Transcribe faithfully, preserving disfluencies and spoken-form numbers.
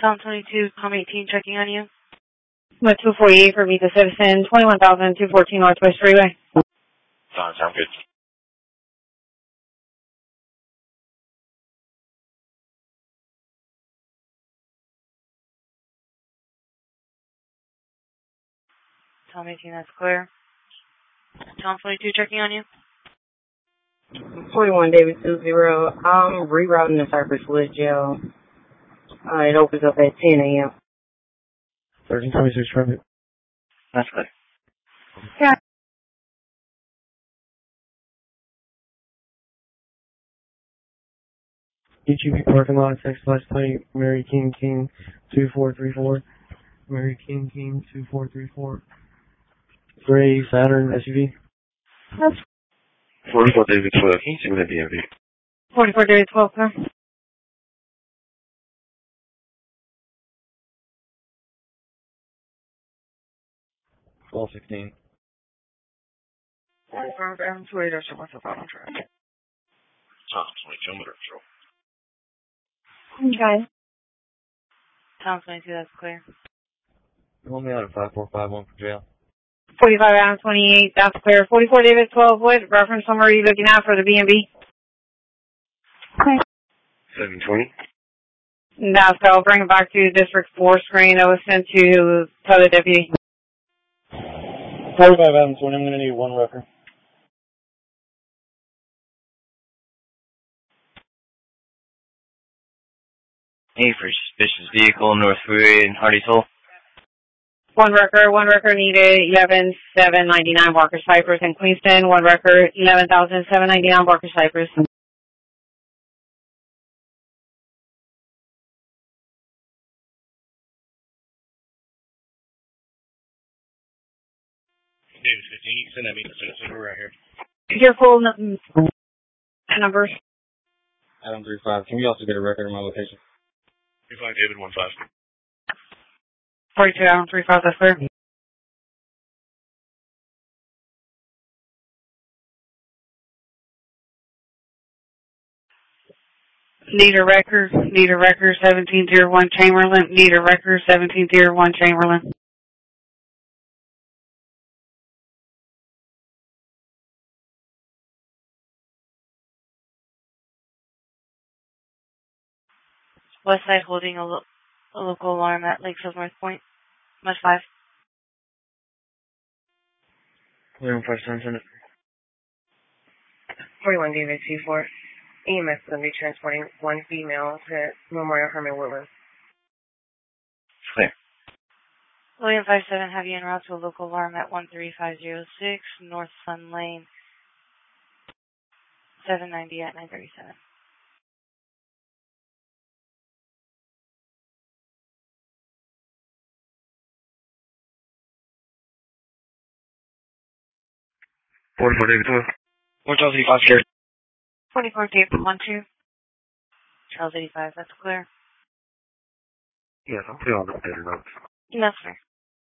Tom twenty-two, Com eighteen, checking on you. With two forty-eight for Vita Citizen, twenty-one thousand two fourteen Northwest Freeway. Uh, sound good. Tom eighteen, that's clear. Tom twenty-two, checking on you. twenty-one David two zero. I'm rerouting the Cypress Woods jail. Uh, it opens up at ten a.m. thirteen twenty-six traffic. That's good. Yeah. H E B parking lot, text flash plate, Mary King King two four three four. Mary King King two four three four. Gray Saturn S U V. That's forty-four David twelve, can you see me the D M V? forty-four David twelve, sir. twelve sixteen. forty-five, Adam two eight, so what's the problem track? Tom twenty-two, motor patrol. Okay. Tom twenty-two, that's clear. Hold me out at five four five one for jail. forty-five Adam twenty-eight, that's clear. forty-four David twelve, what reference number are you looking at for the B and B? Okay. seven twenty. That's I'll bring it back to District four screen that was sent to the deputy. forty-five Adam twenty, I'm going to need one record. Hey, for suspicious vehicle, North Freeway in Hardy's Hole. One record, one record needed, eleven thousand seven hundred ninety-nine Walker Cypress in Queenston. One record, eleven thousand seven hundred ninety-nine Walker Cypress. David fifteen, you can send that me as soon as we're right here. Your full n- numbers. Adam three five, can we also get a record of my location? three five, David one five. forty-two Adam three five, that's clear. Need a record, need a record seventeen oh one Chamberlain, need a record seventeen oh one Chamberlain. Westside holding a, lo- a local alarm at Lakeshore North Point. Much five. Clear on five seven, send it. forty-one David two four. E M S is going to be transporting one female to Memorial Herman Woodland. Clear. William five seven, have you en route to a local alarm at one three five zero six North Sun Lane, seven ninety at nine thirty-seven. forty-four David twelve. one Charles eighty-five, scared. twenty-four David one two. Charles eighty-five, that's clear. Yes, I'm clear on the updated notes. Yes, sir.